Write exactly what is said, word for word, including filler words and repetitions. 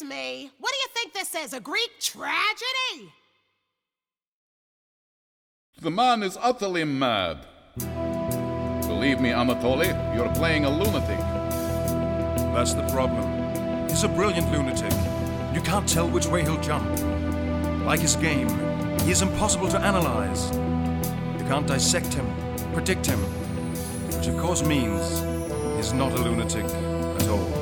me. What do you think this is, a Greek tragedy? The man is utterly mad. Believe me, Anatoly, you're playing a lunatic. That's the problem. He's a brilliant lunatic. You can't tell which way he'll jump. Like his game, he is impossible to analyze. You can't dissect him, predict him, which of course means he's not a lunatic at all.